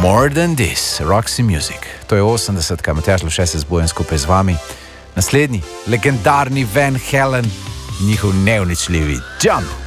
More Than This, Roxy Music. To je 80, Matjaž Lovše se zbujem skupaj z vami. Naslednji, legendarni Van Halen, njihov neuničljivi Jump.